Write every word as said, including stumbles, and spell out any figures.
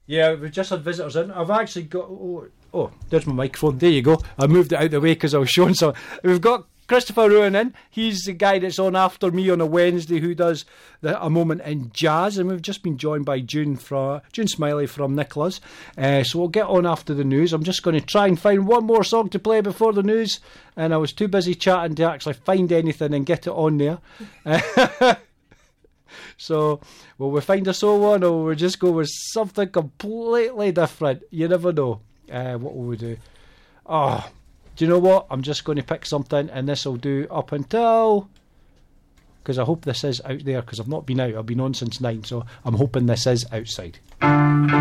Yeah, we've just had visitors in. I've actually got... Oh, oh, there's my microphone. There you go. I moved it out of the way because I was showing some... We've got Christopher Ruin in. He's the guy that's on after me on a Wednesday who does the, A Moment in Jazz. And we've just been joined by June, from, June Smiley from Nicholas. Uh, so we'll get on after the news. I'm just going to try and find one more song to play before the news. And I was too busy chatting to actually find anything and get it on there. So, will we find a solo one, or will we just go with something completely different? You never know. Uh, what will we do? Oh, do you know what? I'm just going to pick something, and this will do up until... Because I hope this is out there, because I've not been out. I've been on since nine, so I'm hoping this is outside.